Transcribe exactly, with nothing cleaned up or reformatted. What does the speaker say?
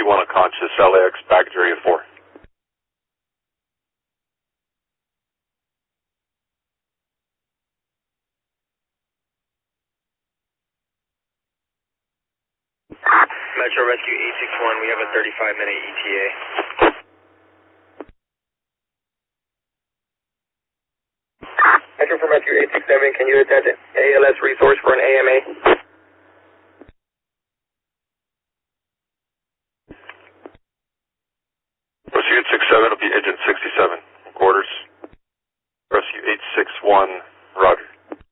Rescue one unconscious, L A X baggage area four. Metro Rescue eight six one, we have a thirty-five minute E T A. Metro for Rescue eight six seven, can you attach an A L S resource for an A M A? Rescue eight six seven will be Agent sixty-seven, quarters. Rescue eight six one.